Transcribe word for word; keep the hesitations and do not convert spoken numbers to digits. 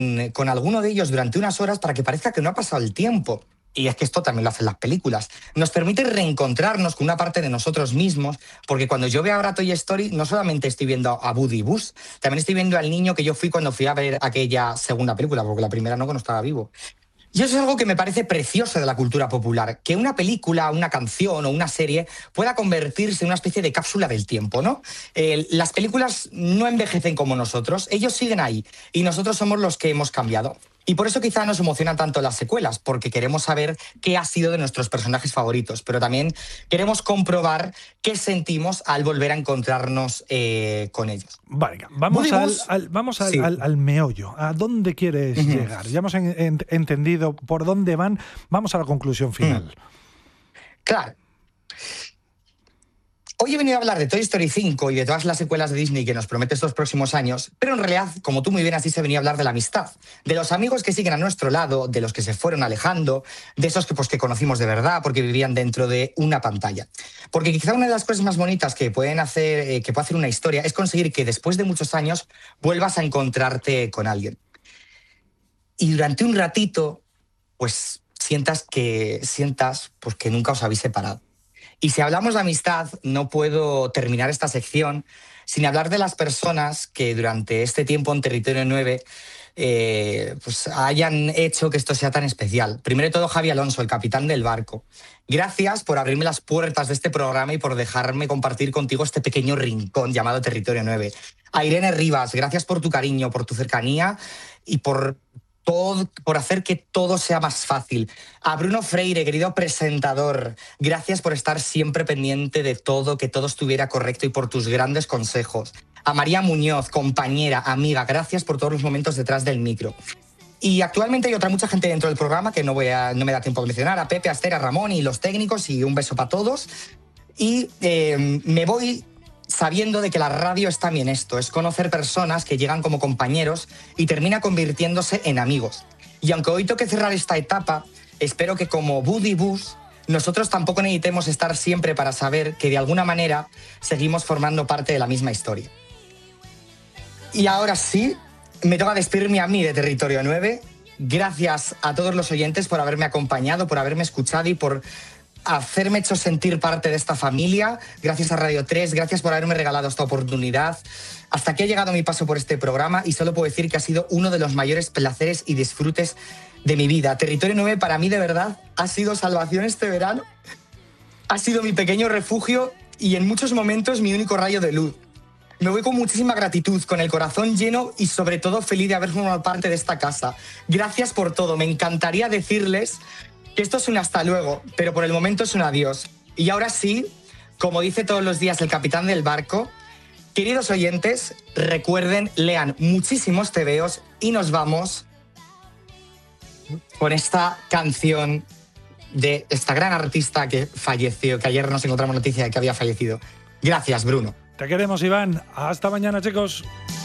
con alguno de ellos durante unas horas para que parezca que no ha pasado el tiempo. Y es que esto también lo hacen las películas. Nos permite reencontrarnos con una parte de nosotros mismos, porque cuando yo veo ahora Toy Story, no solamente estoy viendo a Woody y Buzz, también estoy viendo al niño que yo fui cuando fui a ver aquella segunda película, porque la primera no, que no estaba vivo. Y eso es algo que me parece precioso de la cultura popular, que una película, una canción o una serie pueda convertirse en una especie de cápsula del tiempo, ¿no? Eh, las películas no envejecen como nosotros, ellos siguen ahí y nosotros somos los que hemos cambiado. Y por eso quizá nos emocionan tanto las secuelas, porque queremos saber qué ha sido de nuestros personajes favoritos, pero también queremos comprobar qué sentimos al volver a encontrarnos eh, con ellos. Vale, vamos, al, al, vamos al, sí. al, al meollo. ¿A dónde quieres uh-huh. llegar? Ya hemos en, en, entendido por dónde van. Vamos a la conclusión final. Mm. Claro. Hoy he venido a hablar de Toy Story cinco y de todas las secuelas de Disney que nos promete estos próximos años, pero en realidad, como tú muy bien has dicho, he venido a hablar de la amistad, de los amigos que siguen a nuestro lado, de los que se fueron alejando, de esos que, pues, que conocimos de verdad porque vivían dentro de una pantalla. Porque quizá una de las cosas más bonitas que, pueden hacer, eh, que puede hacer una historia es conseguir que después de muchos años vuelvas a encontrarte con alguien. Y durante un ratito, pues sientas que, sientas, pues, que nunca os habéis separado. Y si hablamos de amistad, no puedo terminar esta sección sin hablar de las personas que durante este tiempo en Territorio nueve eh, pues hayan hecho que esto sea tan especial. Primero de todo, Javi Alonso, el capitán del barco. Gracias por abrirme las puertas de este programa y por dejarme compartir contigo este pequeño rincón llamado Territorio nueve. A Irene Rivas, gracias por tu cariño, por tu cercanía y por... Todo, por hacer que todo sea más fácil. A Bruno Freire, querido presentador, gracias por estar siempre pendiente de todo, que todo estuviera correcto y por tus grandes consejos. A María Muñoz, compañera, amiga, gracias por todos los momentos detrás del micro. Y actualmente hay otra mucha gente dentro del programa que no, voy a, no me da tiempo de mencionar, a Pepe, a Esther, a Ramón y los técnicos, y un beso para todos. Y eh, me voy... sabiendo de que la radio es también esto, es conocer personas que llegan como compañeros y termina convirtiéndose en amigos. Y aunque hoy toque cerrar esta etapa, espero que como Woody y Buzz, nosotros tampoco necesitemos estar siempre para saber que de alguna manera seguimos formando parte de la misma historia. Y ahora sí, me toca despedirme a mí de Territorio nueve. Gracias a todos los oyentes por haberme acompañado, por haberme escuchado y por... hacerme hecho sentir parte de esta familia. Gracias a Radio tres, gracias por haberme regalado esta oportunidad. Hasta aquí ha llegado mi paso por este programa y solo puedo decir que ha sido uno de los mayores placeres y disfrutes de mi vida. Territorio nueve para mí de verdad ha sido salvación este verano. Ha sido mi pequeño refugio y en muchos momentos mi único rayo de luz. Me voy con muchísima gratitud, con el corazón lleno y sobre todo feliz de haber formado parte de esta casa. Gracias por todo. Me encantaría decirles que esto es un hasta luego, pero por el momento es un adiós. Y ahora sí, como dice todos los días el capitán del barco, queridos oyentes, recuerden, lean muchísimos tebeos y nos vamos con esta canción de esta gran artista que falleció, que ayer nos encontramos noticia de que había fallecido. Gracias, Bruno. Te queremos, Iván. Hasta mañana, chicos.